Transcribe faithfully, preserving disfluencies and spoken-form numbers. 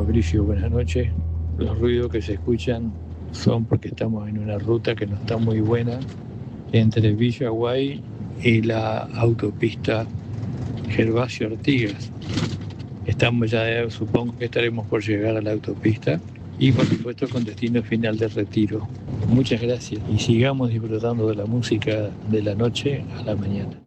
Fabricio, buenas noches. Los ruidos que se escuchan son porque estamos en una ruta que no está muy buena entre Villa Guay y la autopista Gervasio Artigas. Estamos ya, eh, supongo que estaremos por llegar a la autopista y por supuesto con destino final de Retiro. Muchas gracias y sigamos disfrutando de la música de la noche a la mañana.